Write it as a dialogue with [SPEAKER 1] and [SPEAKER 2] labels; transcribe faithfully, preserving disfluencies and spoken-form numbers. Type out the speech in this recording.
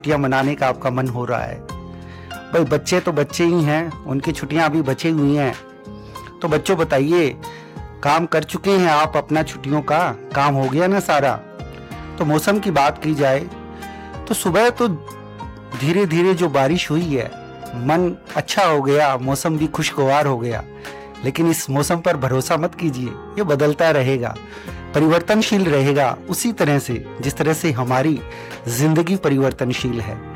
[SPEAKER 1] छुट्टियां मनाने का आपका मन हो रहा है। भाई बच्चे तो बच्चे ही हैं, उनकी छुट्टियां अभी बची हुई हैं। तो बच्चों बताइए, काम कर चुके हैं आप अपना? छुट्टियों का काम हो गया ना सारा? तो मौसम की बात की जाए तो सुबह तो धीरे धीरे जो बारिश हुई है, मन अच्छा हो गया, मौसम भी खुशगवार हो गया। लेकिन इस मौसम पर भरोसा मत कीजिए, ये बदलता रहेगा, परिवर्तनशील रहेगा, उसी तरह से जिस तरह से हमारी जिंदगी परिवर्तनशील है।